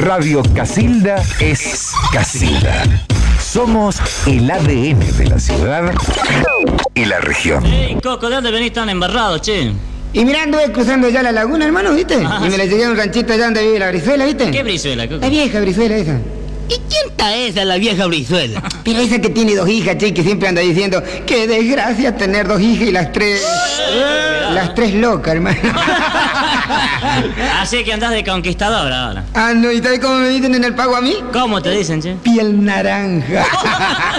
Radio Casilda es Casilda. Somos el ADN de la ciudad y la región. Ey, Coco, ¿de dónde venís tan embarrado, che? Y mirando, cruzando ya la laguna, hermano, ¿viste? Ah, y me la llegué a un ranchito allá donde vive la Brizuela, ¿viste? ¿Qué brizuela, Coco? La vieja Brizuela esa. ¿Y quién está esa, la vieja Brizuela? Pero esa que tiene 2 hijas, che, que siempre anda diciendo, qué desgracia tener 2 hijas y las 3... las 3 locas, hermano. Así que andás de conquistadora ahora. Ah, no, ¿y sabes cómo me dicen en el pago a mí? ¿Cómo te dicen, che? Piel naranja.